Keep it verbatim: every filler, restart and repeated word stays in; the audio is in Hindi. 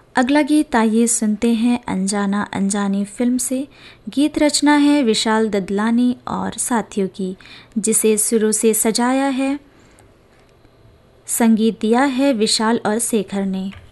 अगला गीत आइए सुनते हैं अनजाना अनजानी फिल्म से। गीत रचना है विशाल ददलानी और साथियों की, जिसे सुरों से सजाया है, संगीत दिया है विशाल और शेखर ने।